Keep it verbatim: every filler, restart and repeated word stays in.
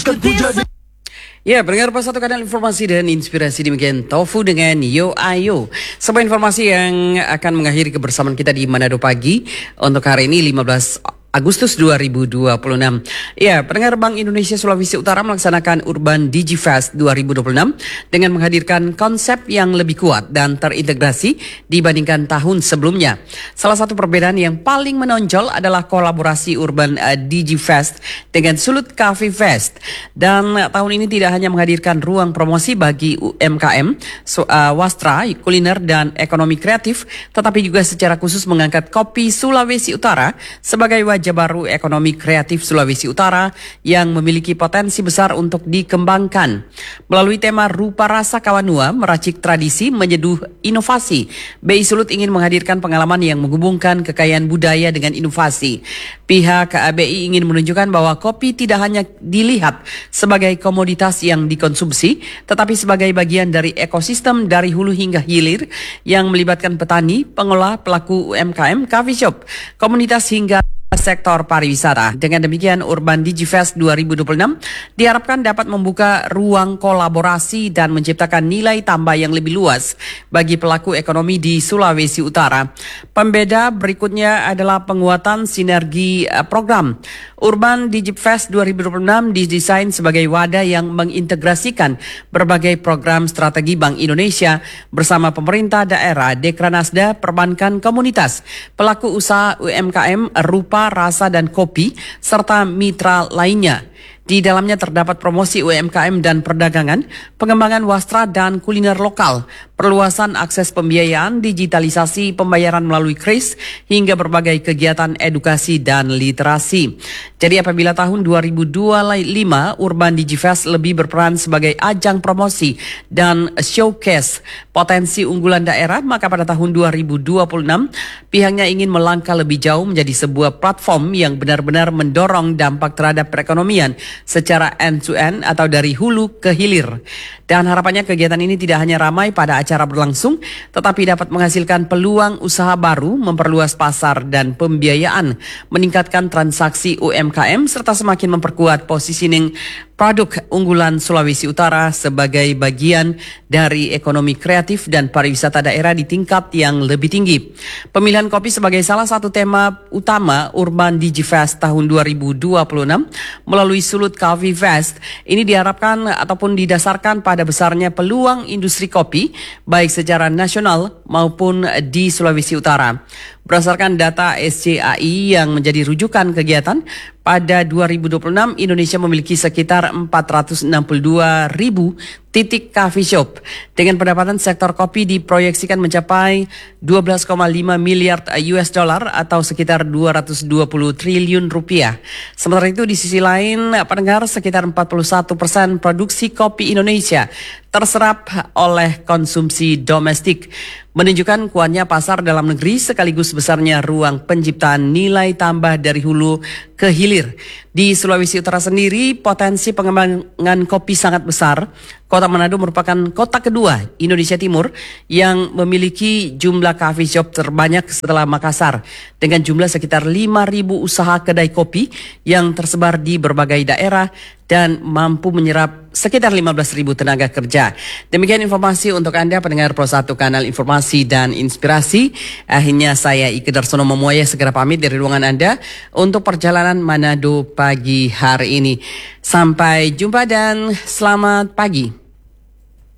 teruskan puja. Ya, pendengar pas satu kanal informasi dan inspirasi demikian Tofu dengan Yo Ayo. Sebuah informasi yang akan mengakhiri kebersamaan kita di Manado Pagi untuk hari ini lima belas Agustus dua ribu dua puluh enam. Ya, pendengar Bank Indonesia Sulawesi Utara melaksanakan Urban DigiFest dua ribu dua puluh enam dengan menghadirkan konsep yang lebih kuat dan terintegrasi dibandingkan tahun sebelumnya. Salah satu perbedaan yang paling menonjol adalah kolaborasi Urban uh, DigiFest dengan Sulut Cafe Fest. Dan uh, tahun ini tidak hanya menghadirkan ruang promosi bagi U M K M, so, uh, wastra, kuliner dan ekonomi kreatif, tetapi juga secara khusus mengangkat kopi Sulawesi Utara sebagai wajah baru ekonomi kreatif Sulawesi Utara yang memiliki potensi besar untuk dikembangkan. Melalui tema Rupa Rasa Kawanua, meracik tradisi menyeduh inovasi, B I Sulut ingin menghadirkan pengalaman yang menghubungkan kekayaan budaya dengan inovasi. Pihak B I ingin menunjukkan bahwa kopi tidak hanya dilihat sebagai komoditas yang dikonsumsi, tetapi sebagai bagian dari ekosistem dari hulu hingga hilir yang melibatkan petani, pengolah, pelaku U M K M, coffee shop, komunitas hingga sektor pariwisata. Dengan demikian, Urban DigiFest dua ribu dua puluh enam diharapkan dapat membuka ruang kolaborasi dan menciptakan nilai tambah yang lebih luas bagi pelaku ekonomi di Sulawesi Utara. Pembeda berikutnya adalah penguatan sinergi program. Urban DigiFest dua ribu dua puluh enam didesain sebagai wadah yang mengintegrasikan berbagai program strategi Bank Indonesia bersama pemerintah daerah, Dekranasda, perbankan, komunitas, pelaku usaha U M K M, rupa, rasa dan kopi, serta mitra lainnya. Di dalamnya terdapat promosi U M K M dan perdagangan, pengembangan wastra dan kuliner lokal, perluasan akses pembiayaan, digitalisasi pembayaran melalui kris, hingga berbagai kegiatan edukasi dan literasi. Jadi apabila tahun dua ribu dua puluh lima Urban DigiFest lebih berperan sebagai ajang promosi dan showcase potensi unggulan daerah, maka pada tahun dua ribu dua puluh enam pihaknya ingin melangkah lebih jauh menjadi sebuah platform yang benar-benar mendorong dampak terhadap perekonomian secara end-to-end atau dari hulu ke hilir. Dan harapannya kegiatan ini tidak hanya ramai pada acara berlangsung, tetapi dapat menghasilkan peluang usaha baru, memperluas pasar dan pembiayaan, meningkatkan transaksi U M K M, serta semakin memperkuat positioning produk unggulan Sulawesi Utara sebagai bagian dari ekonomi kreatif dan pariwisata daerah di tingkat yang lebih tinggi. Pemilihan kopi sebagai salah satu tema utama Urban DigiFest tahun dua ribu dua puluh enam melalui Sulut Cafe Fest ini diharapkan ataupun didasarkan pada besarnya peluang industri kopi baik secara nasional maupun di Sulawesi Utara. Berdasarkan data S C A I yang menjadi rujukan kegiatan, pada dua ribu dua puluh enam Indonesia memiliki sekitar empat ratus enam puluh dua ribu titik coffee shop. Dengan pendapatan sektor kopi diproyeksikan mencapai dua belas koma lima miliar U S dollar atau sekitar dua ratus dua puluh triliun rupiah. Sementara itu di sisi lain, pendengar, sekitar empat puluh satu persen produksi kopi Indonesia terserap oleh konsumsi domestik, menunjukkan kuatnya pasar dalam negeri sekaligus besarnya ruang penciptaan nilai tambah dari hulu ke hilir. Di Sulawesi Utara sendiri, potensi pengembangan kopi sangat besar. Kota Manado merupakan kota kedua Indonesia Timur yang memiliki jumlah coffee shop terbanyak setelah Makassar, dengan jumlah sekitar lima ribu usaha kedai kopi yang tersebar di berbagai daerah dan mampu menyerap sekitar lima belas ribu tenaga kerja. Demikian informasi untuk Anda pendengar Pro satu Kanal Informasi dan Inspirasi. Akhirnya saya Ike Darsono Momoya segera pamit dari ruangan Anda untuk perjalanan Manado pagi hari ini. Sampai jumpa dan selamat pagi.